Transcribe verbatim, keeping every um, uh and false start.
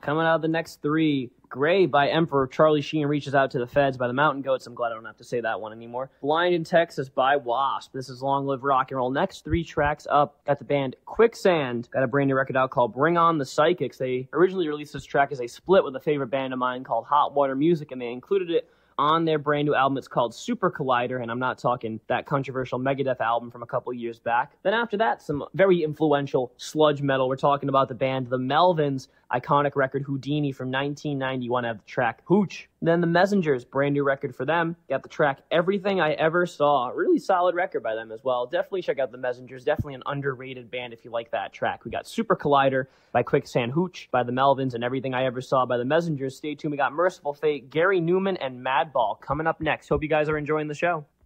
Coming out of the next three, Gray by Emperor. Charlie Sheen reaches out to the feds by the Mountain Goats. I'm glad I don't have to say that one anymore. Blind in Texas by Wasp. This is Long Live Rock and Roll. Next three tracks up, got the band Quicksand. Got a brand new record out called Bring On the Psychics. They originally released this track as a split with a favorite band of mine called Hot Water Music, and they included it on their brand new album. It's called Super Collider, and I'm not talking that controversial Megadeth album from a couple years back. Then after that, some very influential sludge metal. We're talking about the band The Melvins, iconic record Houdini from nineteen ninety-one, have the track Hooch. Then The Messengers, brand new record for them, got the track Everything I Ever Saw. Really solid record by them as well. Definitely check out The Messengers. Definitely an underrated band if you like that track. We got Super Collider by Quicksand, Hooch by The Melvins, and Everything I Ever Saw by The Messengers. Stay tuned. We got Merciful Fate, Gary Newman, and Madball coming up next. Hope you guys are enjoying the show.